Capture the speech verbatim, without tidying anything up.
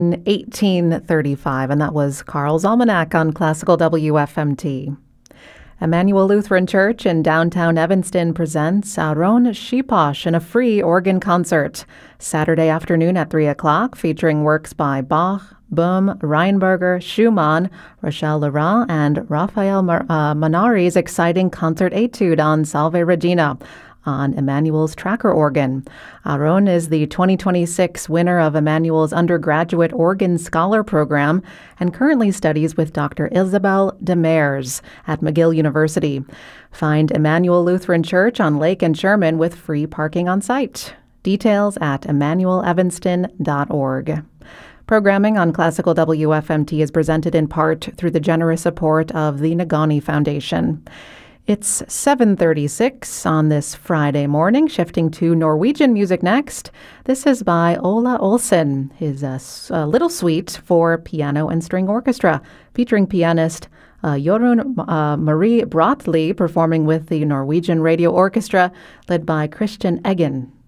in eighteen thirty-five, and that was Carl's Almanac on Classical W F M T. Emmanuel Lutheran Church in downtown Evanston presents Aaron Shiposh in a free organ concert Saturday afternoon at three o'clock, featuring works by Bach, Bohm, Reinberger, Schumann, Rachel Lerat, and Raphael Mar- uh, Manari's exciting concert etude on Salve Regina on Emmanuel's tracker organ. Aaron is the twenty twenty-six winner of Emmanuel's undergraduate organ scholar program and currently studies with Doctor Isabel Demers at McGill University. Find Emmanuel Lutheran Church on Lake and Sherman with free parking on site. Details at emmanuel evanston dot org. Programming on Classical W F M T is presented in part through the generous support of the Nagani Foundation. It's seven thirty-six on this Friday morning, shifting to Norwegian music next. This is by Ola Olsen, his uh, uh, little suite for piano and string orchestra, featuring pianist uh, Jorunn uh, Marie Bratli performing with the Norwegian Radio Orchestra, led by Christian Eggen.